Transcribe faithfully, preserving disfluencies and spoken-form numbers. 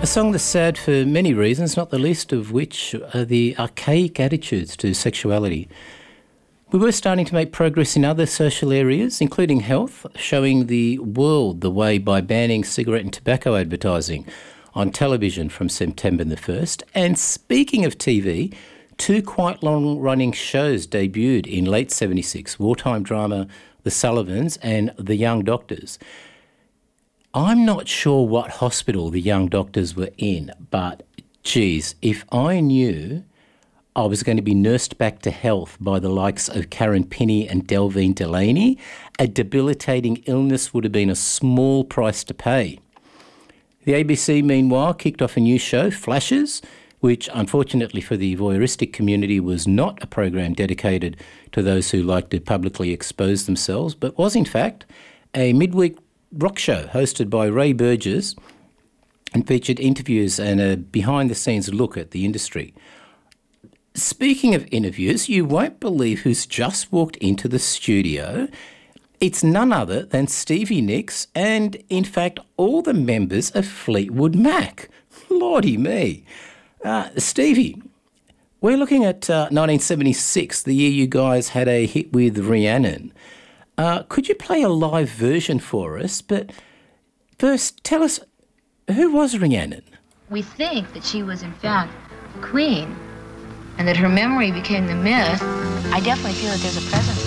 A song that's sad for many reasons, not the least of which are the archaic attitudes to sexuality. We were starting to make progress in other social areas, including health, showing the world the way by banning cigarette and tobacco advertising on television from September the first. And speaking of T V, two quite long-running shows debuted in late seventy-six, wartime drama The Sullivans and The Young Doctors. I'm not sure what hospital the Young Doctors were in, but, geez, if I knew I was going to be nursed back to health by the likes of Karen Pinney and Delvine Delaney, a debilitating illness would have been a small price to pay. The A B C, meanwhile, kicked off a new show, Flashes, which, unfortunately for the voyeuristic community, was not a program dedicated to those who like to publicly expose themselves, but was, in fact, a midweek rock show hosted by Ray Burgess and featured interviews and a behind-the-scenes look at the industry. Speaking of interviews, you won't believe who's just walked into the studio. It's none other than Stevie Nicks and, in fact, all the members of Fleetwood Mac. Lordy me. Uh, Stevie, we're looking at uh, nineteen seventy-six, the year you guys had a hit with Rhiannon. Uh, could you play a live version for us? But first, tell us, who was Rhiannon? We think that she was, in fact, queen, and that her memory became the myth. I definitely feel that there's a presence